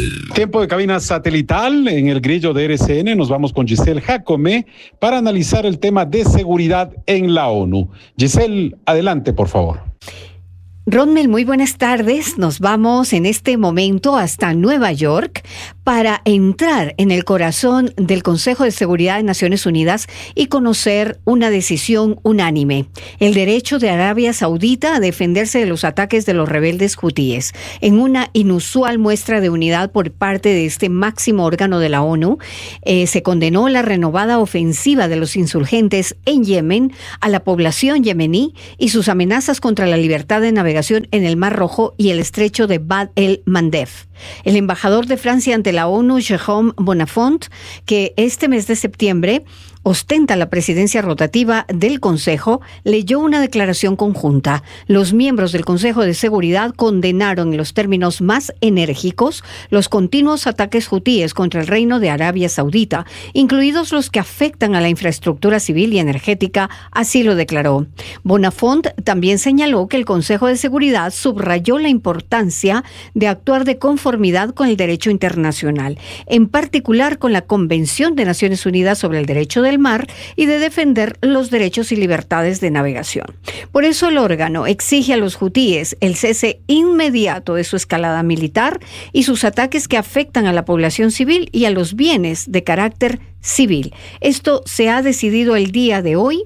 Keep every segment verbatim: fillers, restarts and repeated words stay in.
Tiempo de cabina satelital en el grillo de R C N. Nos vamos con Giselle Jacome para analizar el tema de seguridad en la ONU. Giselle, adelante, por favor. Ronmel, muy buenas tardes. Nos vamos en este momento hasta Nueva York para entrar en el corazón del Consejo de Seguridad de Naciones Unidas y conocer una decisión unánime: el derecho de Arabia Saudita a defenderse de los ataques de los rebeldes hutíes. En una inusual muestra de unidad por parte de este máximo órgano de la ONU, eh, se condenó la renovada ofensiva de los insurgentes en Yemen a la población yemení y sus amenazas contra la libertad de navegación en el Mar Rojo y el estrecho de Bab el-Mandeb. El embajador de Francia ante la ONU, Jérôme Bonafont, que este mes de septiembre ostenta la presidencia rotativa del Consejo, leyó una declaración conjunta. Los miembros del Consejo de Seguridad condenaron en los términos más enérgicos los continuos ataques hutíes contra el Reino de Arabia Saudita, incluidos los que afectan a la infraestructura civil y energética, así lo declaró. Bonafont también señaló que el Consejo de Seguridad subrayó la importancia de actuar de conformidad con el derecho internacional, en particular con la Convención de Naciones Unidas sobre el Derecho del Mar y de defender los derechos y libertades de navegación. Por eso el órgano exige a los hutíes el cese inmediato de su escalada militar y sus ataques que afectan a la población civil y a los bienes de carácter civil. Esto se ha decidido el día de hoy.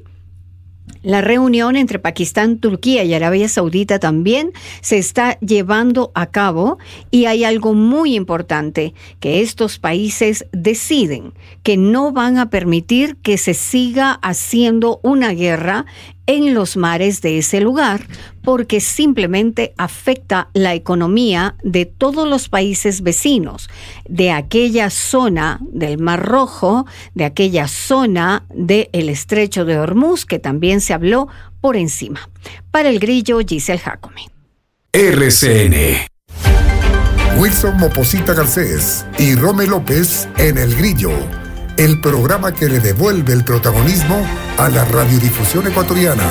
La reunión entre Pakistán, Turquía y Arabia Saudita también se está llevando a cabo y hay algo muy importante, que estos países deciden que no van a permitir que se siga haciendo una guerra en los mares de ese lugar, porque simplemente afecta la economía de todos los países vecinos, de aquella zona del Mar Rojo, de aquella zona del Estrecho de Hormuz, que también se habló por encima. Para el grillo, Giselle Jacome. R C N. Wilson Moposita Garcés y Rome López en el grillo, el programa que le devuelve el protagonismo a la radiodifusión ecuatoriana.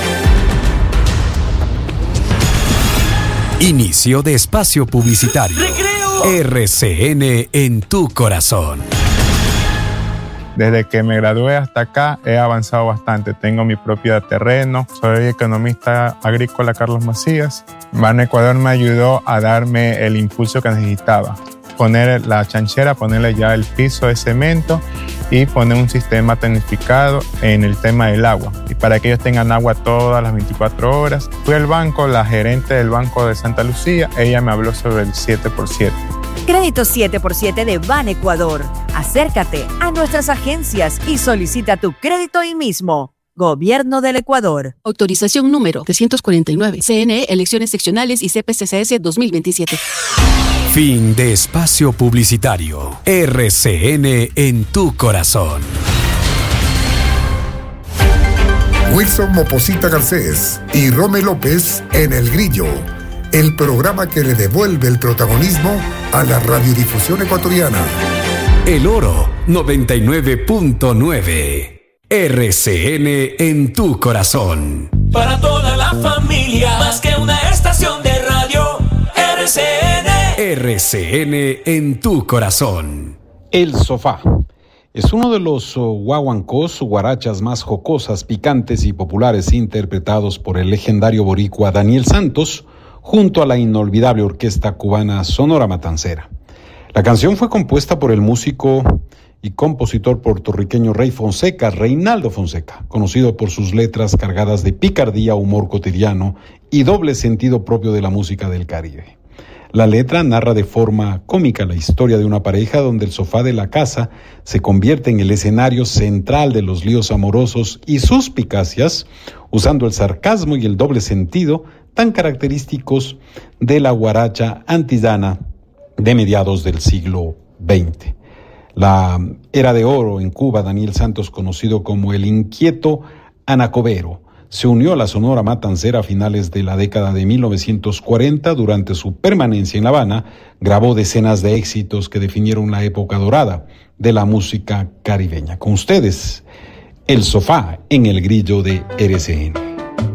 Inicio de espacio publicitario. ¡Recreo! R C N en tu corazón. Desde que me gradué hasta acá he avanzado bastante. Tengo mi propio terreno. Soy economista agrícola Carlos Macías. Ban Ecuador me ayudó a darme el impulso que necesitaba. Poner la chanchera, ponerle ya el piso de cemento y poner un sistema tecnificado en el tema del agua, y para que ellos tengan agua todas las veinticuatro horas. Fui al banco, la gerente del Banco de Santa Lucía, ella me habló sobre el siete por siete. Crédito siete por siete de Ban Ecuador. Acércate a nuestras agencias y solicita tu crédito hoy mismo. Gobierno del Ecuador. Autorización número trescientos cuarenta y nueve. C N E, elecciones seccionales y C P C C S dos mil veintisiete. Fin de espacio publicitario. R C N en tu corazón. Wilson Moposita Garcés y Rome López en el grillo, el programa que le devuelve el protagonismo a la radiodifusión ecuatoriana. El Oro noventa y nueve punto nueve. R C N en tu corazón. Para toda la familia, más que una estación de radio, R C N. R C N en tu corazón. El sofá es uno de los uh, guaguancos, guarachas más jocosas, picantes y populares interpretados por el legendario boricua Daniel Santos, junto a la inolvidable orquesta cubana Sonora Matancera. La canción fue compuesta por el músico y compositor puertorriqueño Rey Fonseca, Reinaldo Fonseca, conocido por sus letras cargadas de picardía, humor cotidiano y doble sentido propio de la música del Caribe. La letra narra de forma cómica la historia de una pareja donde el sofá de la casa se convierte en el escenario central de los líos amorosos y suspicacias, usando el sarcasmo y el doble sentido tan característicos de la guaracha antillana de mediados del siglo veinte. La era de oro en Cuba, Daniel Santos, conocido como el inquieto anacobero, se unió a la Sonora Matancera a finales de la década de mil novecientos cuarenta. Durante su permanencia en La Habana, grabó decenas de éxitos que definieron la época dorada de la música caribeña. Con ustedes, El Sofá en el grillo de R C N.